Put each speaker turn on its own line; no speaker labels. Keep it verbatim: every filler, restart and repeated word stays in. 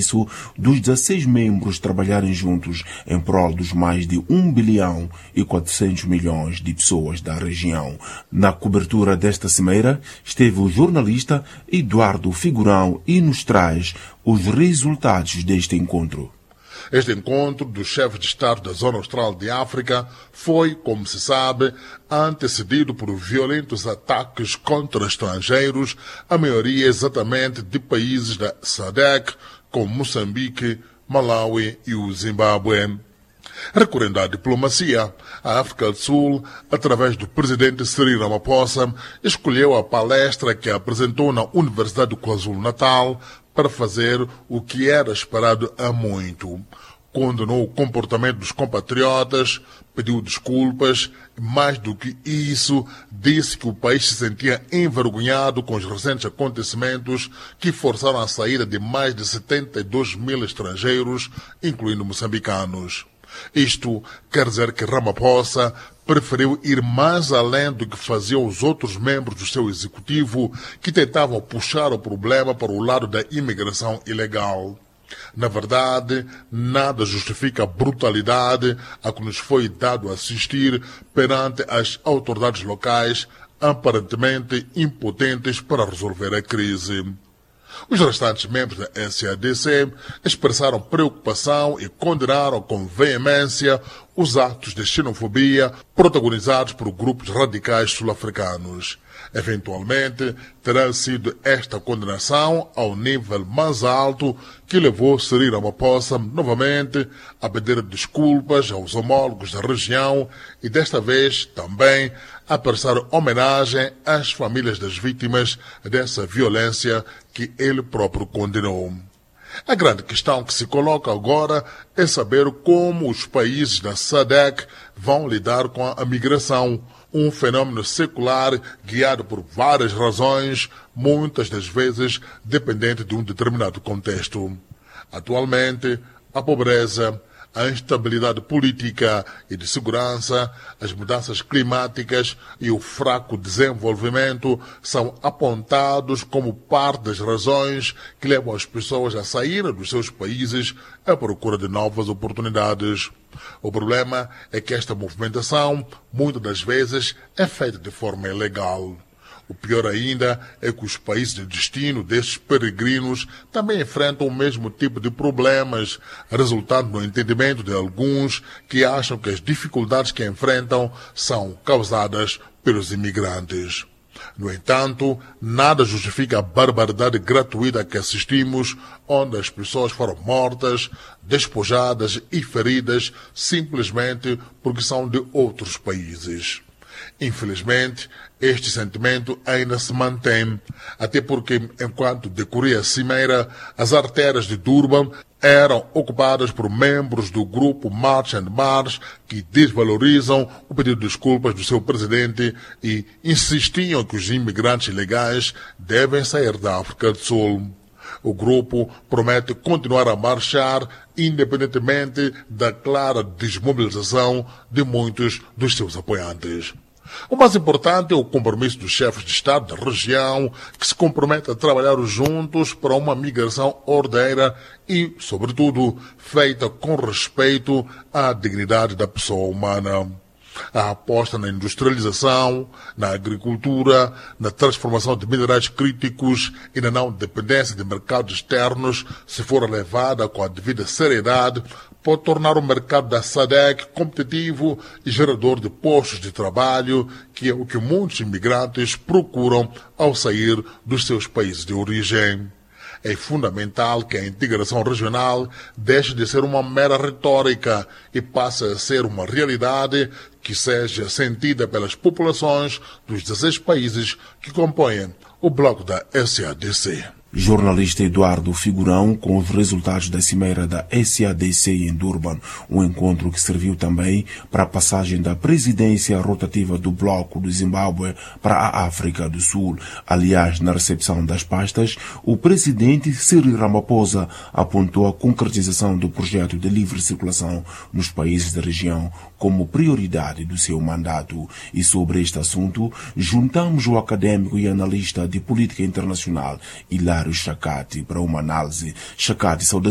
Isso dos dezesseis membros trabalharem juntos em prol dos mais de um bilhão e quatrocentos milhões de pessoas da região. Na cobertura desta cimeira esteve o jornalista Eduardo Figurão e nos traz os resultados deste encontro.
Este encontro dos chefes de Estado da Zona Austral de África foi, como se sabe, antecedido por violentos ataques contra estrangeiros, a maioria exatamente de países da S A D C, como Moçambique, Malawi e o Zimbábue. Recorrendo à diplomacia, a África do Sul, através do presidente Cyril Ramaphosa, escolheu a palestra que apresentou na Universidade do KwaZulu-Natal para fazer o que era esperado há muito. Condenou o comportamento dos compatriotas, pediu desculpas e, mais do que isso, disse que o país se sentia envergonhado com os recentes acontecimentos que forçaram a saída de mais de setenta e dois mil estrangeiros, incluindo moçambicanos. Isto quer dizer que Ramaphosa preferiu ir mais além do que faziam os outros membros do seu executivo, que tentavam puxar o problema para o lado da imigração ilegal. Na verdade, nada justifica a brutalidade a que nos foi dado assistir perante as autoridades locais, aparentemente impotentes para resolver a crise. Os restantes membros da S A D C expressaram preocupação e condenaram com veemência os atos de xenofobia protagonizados por grupos radicais sul-africanos. Eventualmente, terá sido esta condenação ao nível mais alto que levou Cyril Ramaphosa novamente a pedir desculpas aos homólogos da região e desta vez também a prestar homenagem às famílias das vítimas dessa violência que ele próprio condenou. A grande questão que se coloca agora é saber como os países da S A D C vão lidar com a migração, um fenômeno secular guiado por várias razões, muitas das vezes dependente de um determinado contexto. Atualmente, a pobreza, a instabilidade política e de segurança, as mudanças climáticas e o fraco desenvolvimento são apontados como parte das razões que levam as pessoas a saírem dos seus países à procura de novas oportunidades. O problema é que esta movimentação, muitas das vezes, é feita de forma ilegal. O pior ainda é que os países de destino desses peregrinos também enfrentam o mesmo tipo de problemas, resultando no entendimento de alguns que acham que as dificuldades que enfrentam são causadas pelos imigrantes. No entanto, nada justifica a barbaridade gratuita a que assistimos, onde as pessoas foram mortas, despojadas e feridas simplesmente porque são de outros países. Infelizmente, este sentimento ainda se mantém, até porque, enquanto decorria a cimeira, as artérias de Durban eram ocupadas por membros do grupo March and March que desvalorizam o pedido de desculpas do seu presidente e insistiam que os imigrantes ilegais devem sair da África do Sul. O grupo promete continuar a marchar, independentemente da clara desmobilização de muitos dos seus apoiantes. O mais importante é o compromisso dos chefes de Estado da região, que se comprometem a trabalhar juntos para uma migração ordeira e, sobretudo, feita com respeito à dignidade da pessoa humana. A aposta na industrialização, na agricultura, na transformação de minerais críticos e na não dependência de mercados externos, se for levada com a devida seriedade, pode tornar o mercado da S A D C competitivo e gerador de postos de trabalho, que é o que muitos imigrantes procuram ao sair dos seus países de origem. É fundamental que a integração regional deixe de ser uma mera retórica e passe a ser uma realidade que seja sentida pelas populações dos dezesseis países que compõem o bloco da S A D C.
Jornalista Eduardo Figurão com os resultados da cimeira da S A D C em Durban, um encontro que serviu também para a passagem da presidência rotativa do Bloco do Zimbábue para a África do Sul. Aliás, na recepção das pastas, o presidente Cyril Ramaphosa apontou a concretização do projeto de livre circulação nos países da região como prioridade do seu mandato. E sobre este assunto, juntamos o académico e analista de política internacional Hilário Chakati para uma análise. Chakati, saudações.